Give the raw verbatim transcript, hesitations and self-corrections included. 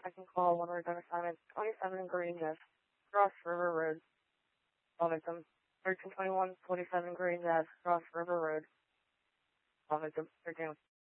Second call, one return assignment, twenty-seven Green Ave, Cross River Road. All victim. thirteen twenty-one, forty-seven Green Ave, Cross River Road. All victim. thirteen